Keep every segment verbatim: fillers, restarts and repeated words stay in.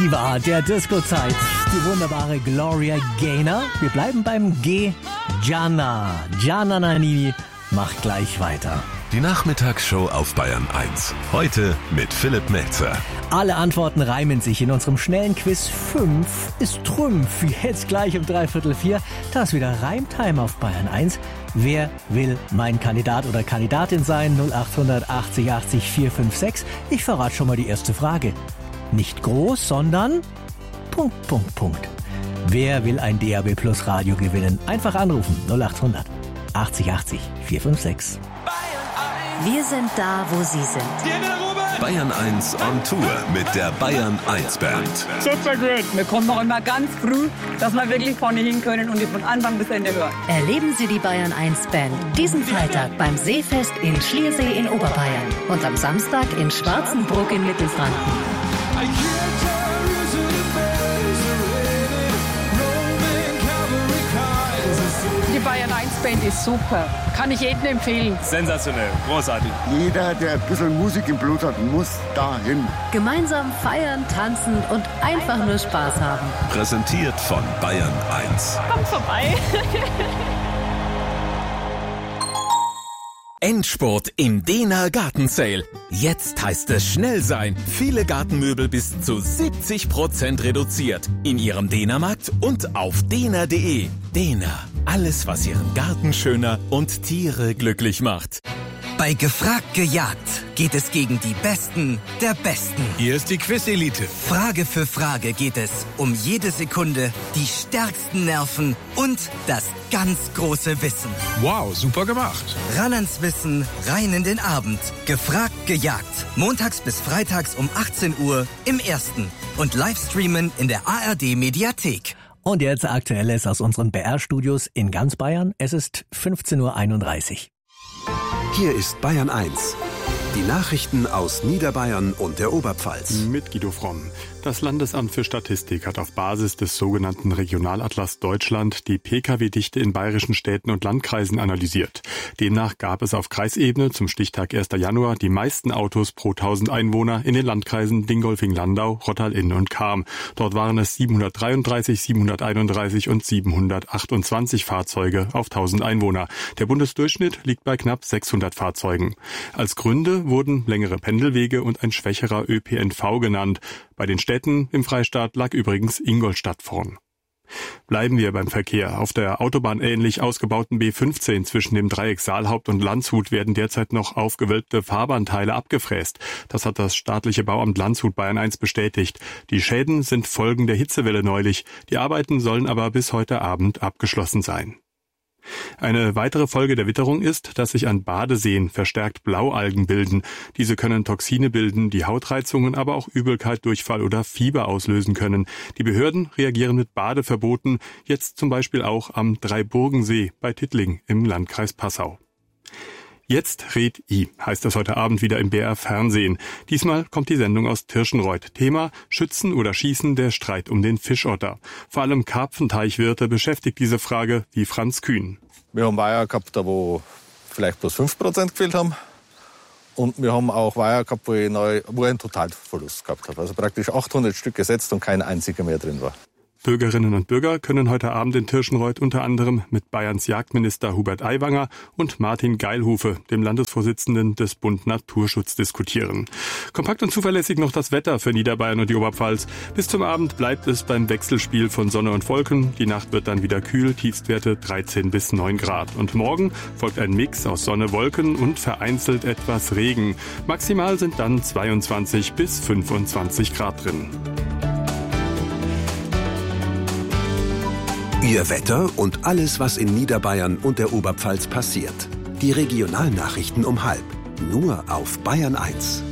Diva der Disco-Zeit, die wunderbare Gloria Gaynor. Wir bleiben beim G. Gianna. Gianna Nannini macht gleich weiter. Die Nachmittagsshow auf Bayern eins. Heute mit Philipp Melzer. Alle Antworten reimen sich in unserem schnellen Quiz. Fünf ist Trümpf. Jetzt gleich um dreiviertel vier. Da ist wieder Reimtime auf Bayern eins. Wer will mein Kandidat oder Kandidatin sein? null acht achtzig achtzig vier fünf sechs. Ich verrate schon mal die erste Frage. Nicht groß, sondern Punkt, Punkt, Punkt. Wer will ein D A B Plus Radio gewinnen? Einfach anrufen. null acht achtzig achtzig vier fünf sechs. Wir sind da, wo Sie sind. Bayern eins on Tour mit der Bayern eins Band. Super gut. Wir kommen noch immer ganz früh, dass wir wirklich vorne hin können und die von Anfang bis Ende hören. Erleben Sie die Bayern eins Band diesen Freitag beim Seefest in Schliersee in Oberbayern und am Samstag in Schwarzenbruck in Mittelfranken. Die Bayern eins Band ist super. Kann ich jedem empfehlen. Sensationell, großartig. Jeder, der ein bisschen Musik im Blut hat, muss dahin. Gemeinsam feiern, tanzen und einfach nur Spaß haben. Präsentiert von Bayern eins. Kommt vorbei. Endspurt im Dehner Gartensale. Jetzt heißt es schnell sein. Viele Gartenmöbel bis zu siebzig Prozent reduziert. In Ihrem Dehnermarkt und auf dehner punkt de. Dehner. Alles, was Ihren Garten schöner und Tiere glücklich macht. Bei Gefragt gejagt geht es gegen die Besten der Besten. Hier ist die Quiz-Elite. Frage für Frage geht es um jede Sekunde, die stärksten Nerven und das ganz große Wissen. Wow, super gemacht. Ran ans Wissen, rein in den Abend. Gefragt gejagt. Montags bis freitags um achtzehn Uhr im Ersten und Livestreamen in der A R D-Mediathek. Und jetzt Aktuelles aus unseren B R-Studios in ganz Bayern. Es ist fünfzehn Uhr einunddreißig. Hier ist Bayern eins. Die Nachrichten aus Niederbayern und der Oberpfalz. Mit Guido Fromm. Das Landesamt für Statistik hat auf Basis des sogenannten Regionalatlas Deutschland die Pkw-Dichte in bayerischen Städten und Landkreisen analysiert. Demnach gab es auf Kreisebene zum Stichtag erster Januar die meisten Autos pro tausend Einwohner in den Landkreisen Dingolfing-Landau, Rottal-Inn und Cham. Dort waren es siebenhundertdreiunddreißig, siebenhunderteinunddreißig und siebenhundertachtundzwanzig Fahrzeuge auf tausend Einwohner. Der Bundesdurchschnitt liegt bei knapp sechshundert Fahrzeugen. Als Gründe wurden längere Pendelwege und ein schwächerer Ö P N V genannt. Bei den Städten im Freistaat lag übrigens Ingolstadt vorn. Bleiben wir beim Verkehr. Auf der autobahnähnlich ausgebauten B fünfzehn zwischen dem Dreieck Saalhaupt und Landshut werden derzeit noch aufgewölbte Fahrbahnteile abgefräst. Das hat das staatliche Bauamt Landshut Bayern eins bestätigt. Die Schäden sind Folgen der Hitzewelle neulich. Die Arbeiten sollen aber bis heute Abend abgeschlossen sein. Eine weitere Folge der Witterung ist, dass sich an Badeseen verstärkt Blaualgen bilden. Diese können Toxine bilden, die Hautreizungen, aber auch Übelkeit, Durchfall oder Fieber auslösen können. Die Behörden reagieren mit Badeverboten, jetzt zum Beispiel auch am Dreiburgensee bei Tittling im Landkreis Passau. Jetzt red I, heißt es heute Abend wieder im B R Fernsehen. Diesmal kommt die Sendung aus Tirschenreuth. Thema: Schützen oder Schießen, der Streit um den Fischotter. Vor allem Karpfenteichwirte beschäftigt diese Frage, wie Franz Kühn. Wir haben Weiher gehabt, wo vielleicht bloß fünf Prozent gefehlt haben. Und wir haben auch Weiher gehabt, wo ich, neu, wo ich einen Totalverlust gehabt habe. Also praktisch achthundert Stück gesetzt und kein einziger mehr drin war. Bürgerinnen und Bürger können heute Abend in Tirschenreuth unter anderem mit Bayerns Jagdminister Hubert Aiwanger und Martin Geilhufe, dem Landesvorsitzenden des Bund Naturschutz, diskutieren. Kompakt und zuverlässig noch das Wetter für Niederbayern und die Oberpfalz. Bis zum Abend bleibt es beim Wechselspiel von Sonne und Wolken. Die Nacht wird dann wieder kühl, Tiefstwerte dreizehn bis neun Grad. Und morgen folgt ein Mix aus Sonne, Wolken und vereinzelt etwas Regen. Maximal sind dann zweiundzwanzig bis fünfundzwanzig Grad drin. Ihr Wetter und alles, was in Niederbayern und der Oberpfalz passiert. Die Regionalnachrichten um halb. Nur auf Bayern eins.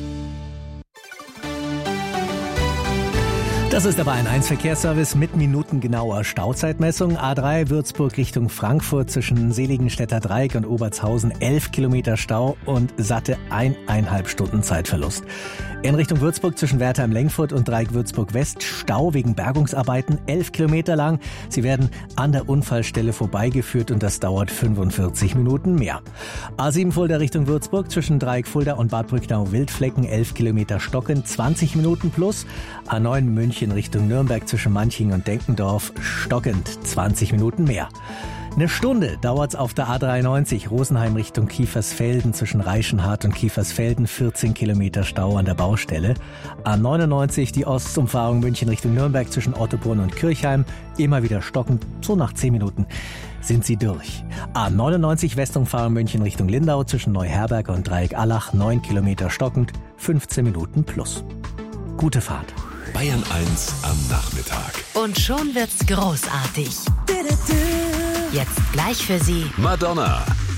Das ist der Bayern eins Verkehrsservice mit minutengenauer Stauzeitmessung. A drei Würzburg Richtung Frankfurt zwischen Seligenstädter Dreieck und Obertshausen elf Kilometer Stau und satte eineinhalb Stunden Zeitverlust. In Richtung Würzburg zwischen Wertheim-Lengfurt und Dreieck Würzburg West Stau wegen Bergungsarbeiten elf Kilometer lang. Sie werden an der Unfallstelle vorbeigeführt und das dauert fünfundvierzig Minuten mehr. A sieben Fulda Richtung Würzburg zwischen Dreieck Fulda und Bad Brücknau-Wildflecken elf Kilometer stocken, zwanzig Minuten plus. A neun München München Richtung Nürnberg zwischen Manching und Denkendorf stockend zwanzig Minuten mehr. Eine Stunde dauert's auf der A dreiundneunzig Rosenheim Richtung Kiefersfelden zwischen Reichenhart und Kiefersfelden, vierzehn Kilometer Stau an der Baustelle. A neunundneunzig die Ostumfahrung München Richtung Nürnberg zwischen Ottobrunn und Kirchheim, immer wieder stockend, so nach zehn Minuten sind sie durch. A neunundneunzig Westumfahrung München Richtung Lindau zwischen Neuherberg und Dreieck-Allach, neun Kilometer stockend, fünfzehn Minuten plus. Gute Fahrt. Bayern eins am Nachmittag. Und schon wird's großartig. Jetzt gleich für Sie Madonna.